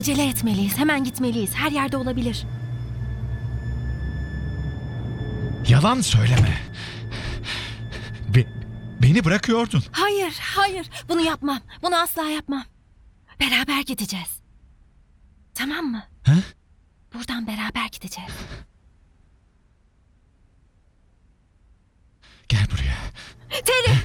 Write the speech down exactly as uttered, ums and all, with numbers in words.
Acele etmeliyiz. Hemen gitmeliyiz. Her yerde olabilir. Yalan söyleme. Be- beni bırakıyordun. Hayır, hayır. Bunu yapmam. Bunu asla yapmam. Beraber gideceğiz. Tamam mı? Ha? Buradan beraber gideceğiz. Gel buraya. Terry!